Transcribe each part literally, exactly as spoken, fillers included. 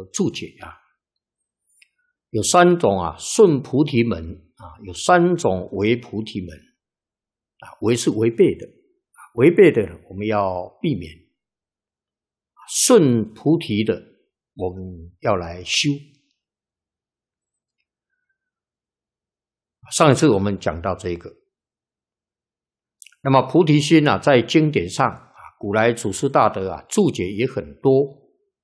注解啊，有三种啊顺菩提门啊，有三种违菩提门啊，违是违背的，违背的我们要避免，顺菩提的我们要来修。上一次我们讲到这个，那么菩提心啊，在经典上啊，古来祖师大德啊注解也很多。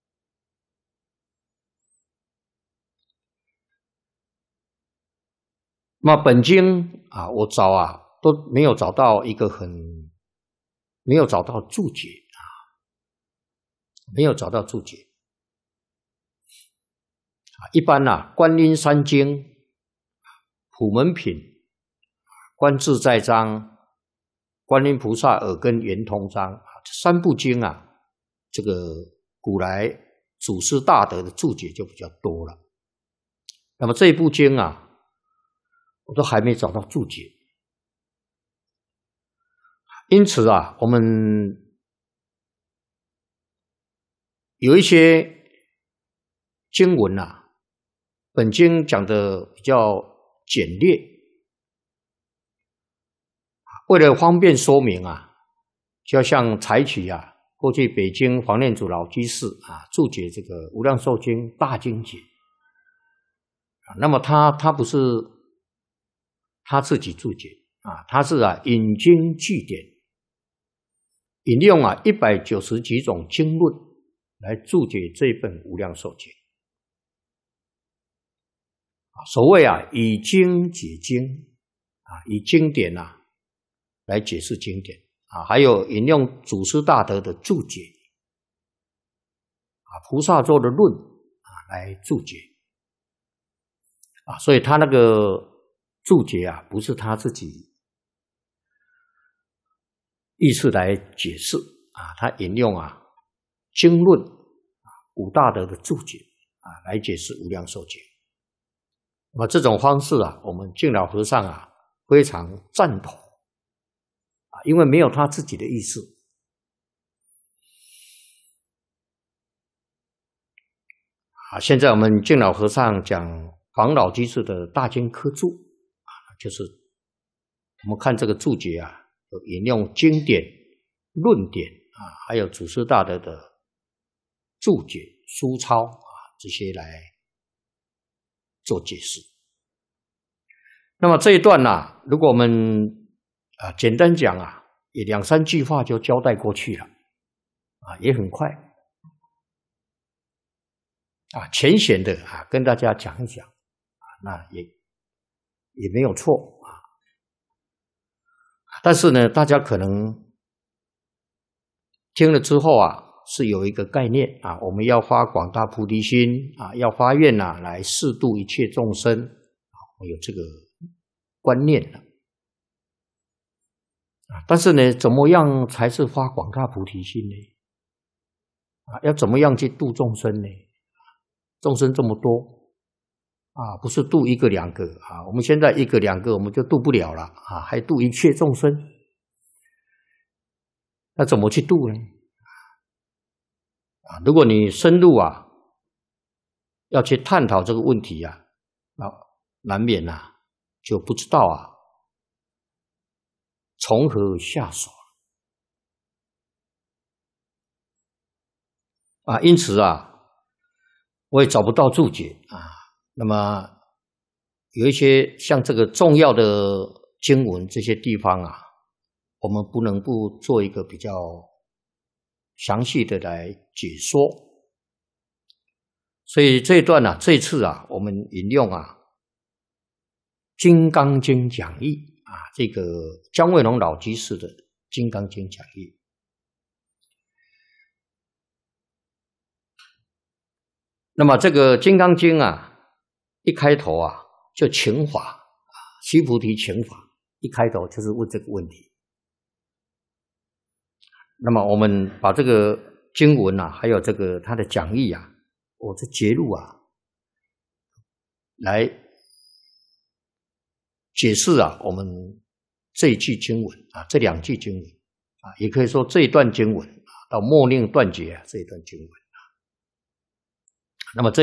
那么本经啊，我找啊都没有找到一个很，没有找到注解啊，没有找到注解啊。一般啊，观音三经、普门品、观自在章、观音菩萨耳根圆通章啊，这三部经啊，这个古来祖师大德的注解就比较多了。那么这一部经啊，我都还没找到注解，因此啊，我们有一些经文啊，本经讲的比较简略，为了方便说明啊，就要像采取啊，过去北京黄念祖老居士啊注解这个《无量寿经》大经解，那么他他不是他自己注解啊，他是啊引经据典，引用啊一百九十几种经论来注解这本《无量寿经》。所谓啊以经解经啊，以经典啊来解释经典啊，还有引用祖师大德的注解啊，菩萨座的论啊来注解啊，所以他那个注解啊，不是他自己意识来解释啊，他引用啊经论啊五大德的注解啊来解释《无量寿经》。那么这种方式啊，我们净老和尚啊非常赞同啊，因为没有他自己的意思啊。现在我们净老和尚讲黄老居士的大经科注啊，就是我们看这个注解啊，有引用经典、论点啊，还有祖师大德的注解、书抄啊这些来做解释。那么这一段啊，如果我们啊简单讲啊，也两三句话就交代过去了啊，也很快啊，浅显的啊跟大家讲一讲啊，那也也没有错啊。但是呢，大家可能听了之后啊，是有一个概念啊，我们要发广大菩提心啊，要发愿啊，来示度一切众生啊，我有这个观念了啊。但是呢，怎么样才是发广大菩提心呢？啊，要怎么样去度众生呢？众生这么多啊，不是度一个两个啊，我们现在一个两个我们就度不了了啊，还度一切众生，那怎么去度呢？啊，如果你深入啊，要去探讨这个问题啊，那难免啊就不知道啊从何下手啊，因此啊，我也找不到注解啊。那么有一些像这个重要的经文这些地方啊，我们不能不做一个比较详细的来解说。所以这一段啊，这次啊，我们引用啊《金刚经》讲义啊，这个姜惠龙老居士的《金刚经》讲义。那么这个《金刚经》啊，一开头啊就请法啊，须菩提请法，一开头就是问这个问题。那么我们把这个经文啊，还有这个他的讲义啊，我这节录啊，来解释啊我们这一句经文啊，这两句经文啊，也可以说这一段经文啊，到末令断绝啊这一段经文啊， 那么这。